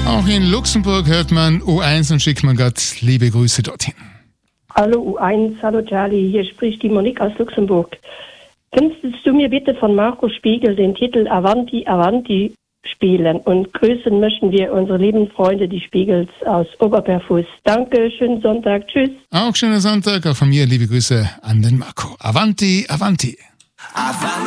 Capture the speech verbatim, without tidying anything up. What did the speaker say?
Auch in Luxemburg hört man U eins und schickt man Gott liebe Grüße dorthin. Hallo U eins, hallo Charlie, hier spricht die Monique aus Luxemburg. Könntest du mir bitte von Marco Spiegel den Titel Avanti Avanti spielen? Und grüßen möchten wir unsere lieben Freunde, die Spiegels aus Oberperfuß. Danke, schönen Sonntag, tschüss. Auch schönen Sonntag, auch von mir liebe Grüße an den Marco. Avanti Avanti. Avanti.